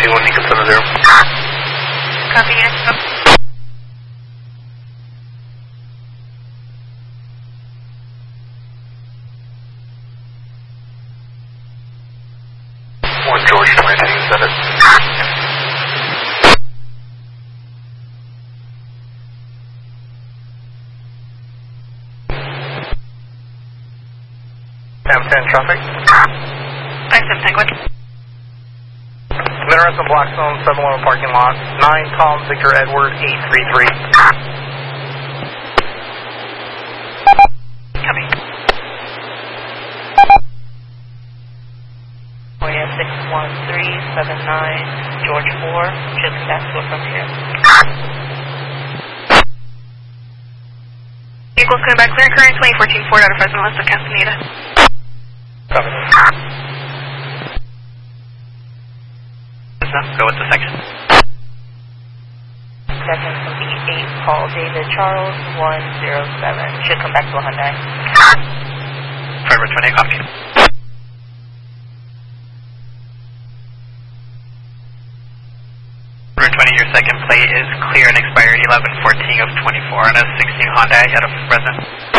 21 Nico 70. Copy, yes. 1 George 22, is that it? M10 traffic. 57 Penguin. Minarets and Black Zone, 711 parking lot. 9 Tom Victor Edward 833. Copy. Korea 61379 George 4. Should come back to it from here. Equals coming back clear current 2014 Ford out of Fresno West of Castaneda. Copy. Go with the section. Second from B8, Paul David Charles 107. Should come back to a Hyundai. Forever 20, copy. Forever 20, your second plate is clear and expired 11/14 of 24 on a 16 Honda out of Fresno.